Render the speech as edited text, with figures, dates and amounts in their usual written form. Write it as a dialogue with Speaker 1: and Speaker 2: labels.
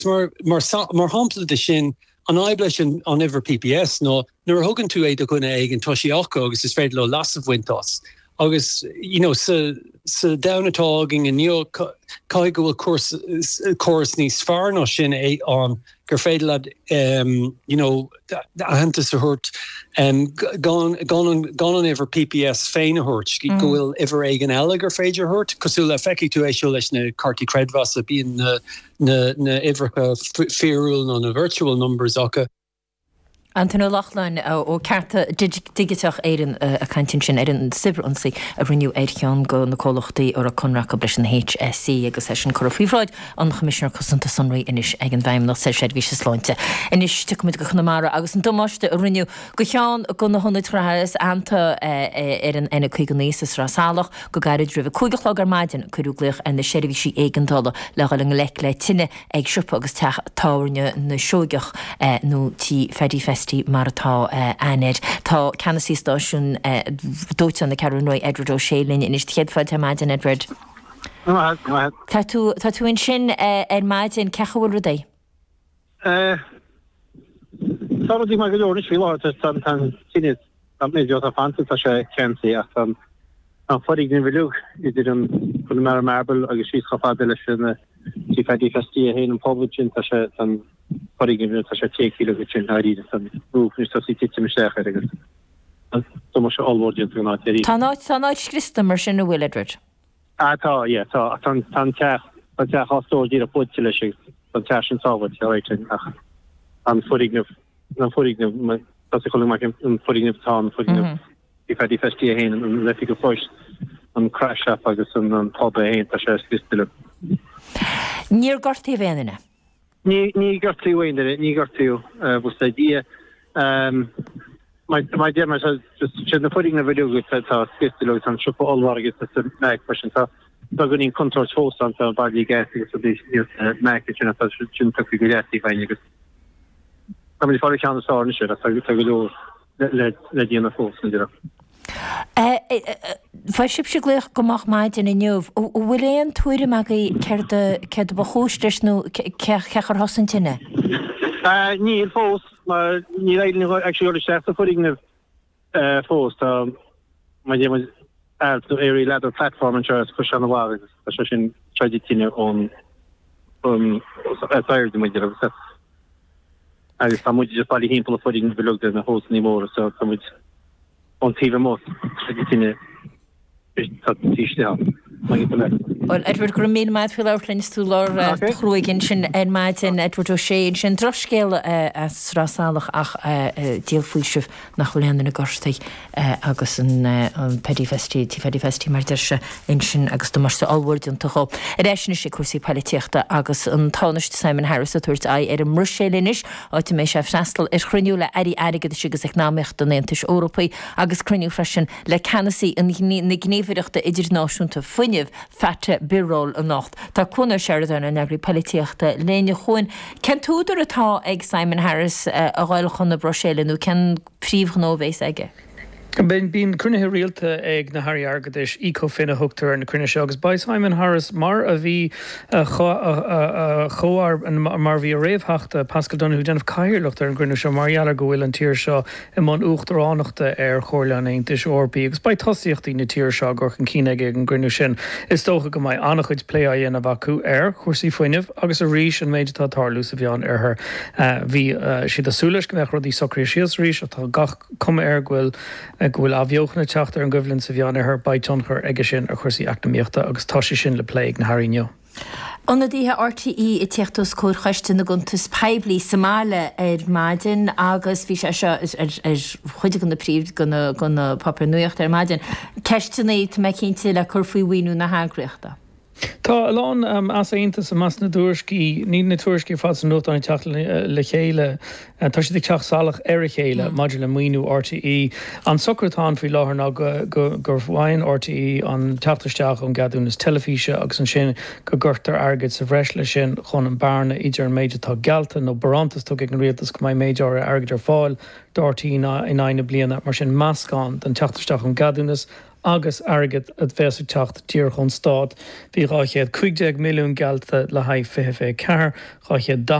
Speaker 1: mar hampla de sin an aiblechen an ever PPS no nuair hogan tú é do gona ag an tosíacha agus is féidir le las of wintas. Agus, sa downataging and cai go course níos fear no sin é an gur féidir lad a hantas a hurt gone on ever PPS féin a hurt gohfuil ever ag an eile gur féidir hurt cosú le feici tú éisio leis na cartí credvas a bíon na evercha fearúil na virtual numbers acha.
Speaker 2: Antonio Loughlin ó carta digiteach éan a cantin sin an sibransaí a riniu éirceán go na cólachtaí ar a conracha bres an HSC agus é sin choíráid an Commissioner Cosanta Sunraí inis ag an bhaim nach sé ví sláinte. Inis tuid go chunamara agus an domáiste a riniu go teán go na honnaitrathes anta ar an ina chuig níos rá salach go gaiid dribh chuigelág ar maidin chuúglaich an na séirhí sí éigentála le an le le tinine ag siúpa agus táne na seoigeach nó tí fedí festí mar atá anid. Tá Canasí stáisiún dóite an na Carúnói Edward O'Sheilin inis chéadfáid maidin Edward. Tá tú in sin ar maidin cechahfuil rudé?
Speaker 3: Sábadí mai go leornis fi lá tan sinid am méid a fantas a sé Kensi ach an forig ní bhilúg idir an chun mar marble agus sí chafáda leis sin tí fedí festí a héan an poblid sin tá sé tan forig ní tá sé 10 kg sin haí san rúfnis tá sí tite mesteach agus tá mar se allwardin tú ná teí.
Speaker 2: Tá náid scrista mar sin a bhfuil Edward?
Speaker 3: Tá tan teach hástódí a put lei an te sin sábhaid réitin ach an forig tá choling mai an forig tá forig í fedí festí a héan an lefi go fóist an crash up agus an pub a héin tá sé skristile.
Speaker 2: Níor gortaí bhéanana?
Speaker 3: Ní gortaí bhéanana, ní gortaí bus a dia mai dia mar sin na forig na bhilúgu tá skristile an siúpa allhargus a meag person tá gonín contort fós an tá bailí gaiisi agus a meag sin sin tuí go leí bhain agus. Tá mí fáil ceanna sána sé a go le díana fós na dira.
Speaker 2: Fa sib se gléoch gomach maid in inniuh bhfuil éon tuaire me cead ba chóisteis nó cechar hosantinine?
Speaker 3: Ní fós ní réidir actually sé a fuing fós tá mai dé éí le platform an chu an bhá se sin traditíine ón air mu agus tá muid just bailí hímpel a fuing bhilugde na hós ní mór so tá muid on tíh mó tíine tíiste ha.
Speaker 2: Well, Edward gur mí maid fi leirlinn tú lá chruiginn sin en maidin Edward O'Shea sin droscéil srásáach ach díalfuilsih nach choléanana na gorstaí agus an pedí festí tí fedí festí mar deise in sin agus do mar sa allwardún tuá. Éisina sé cuasí políochta agus an táneist Simon Harris a tuairt ar an mrusélínis áit mé sé freistal is chruniú le airí aigad sigus ag námecht don Éantais Eorpaí agus chruniú freisin le Canasí na gnéomhaireachta idirnáisiúnta fuineh fete birról a nacht. Tá cúna seirdan an agri políochta léine chuin. Ken túidir atá ag Simon Harris a gháil chun na Brosélin ken príomhnóvéis aige?
Speaker 4: Ben bín crunne réalta ag na Harry Argadis eco finna hugtar na crunne agus by Simon Harris mar a bhí choar mar bhí a réomhthachta Pascal Donahue denmh caiirlacht ar an grunne seo marhealar go bhfuil an tír seo I man uachtaránachta ar chóirleán Éantais Eorpaí agus by tosíochtaí na tír seo gur an cíine ag an grunne sin is tócha go mai annachchuid plé a dhéanamh acu ar chuirsaí foiinemh agus a rís an méid tá tarlú sa bheán ar bhí siad asúlais go meach rudí socrí síos rís atá gach cum ar ghfuil abheochna teachtar an gohlann sa bheán ar baidtonchar aige sin a chuirsaí acnamíochta agus tá sé sin le pléig na Haríineo.
Speaker 2: Anna díthe RTE I teachtas cóir chuiste na guntas peblií Somália ar maidin agus bhí sé chuide gan na príomh gona papar nuocht ar maidin. Ceistena me cinnte le curfuoinú na hágreachta.
Speaker 4: Tá lán as aontas a mas na dúirscí ní na tuairscí fá an nóta an teach le chéile tá si teach salach ar a chéile maidir le muoinú RTE an socrtán fao láthair ná gur bhhain RTE an teachtarsteach an gadúnas telefíse agus an sin go gurtar agad sa bhreis le sin chun an bearna idir an méide tá gealta nó barantas tu ag an rialtas go mai méid ar agad ar fáil dáirtí in aine bliana mar sin máscán den teachtarteach an gadúnas agus agad a bheitú techt tír chun stád. Bhí ráchéad 15 milliún gealta le haid fé ceair, ráchéad